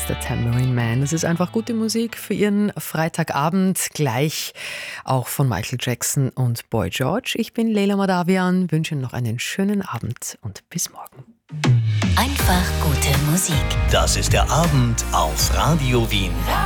der Tambourine Man. Das ist einfach gute Musik für Ihren Freitagabend. Gleich auch von Michael Jackson und Boy George. Ich bin Leila Madavian, wünsche Ihnen noch einen schönen Abend und bis morgen. Einfach gute Musik. Das ist der Abend auf Radio Wien.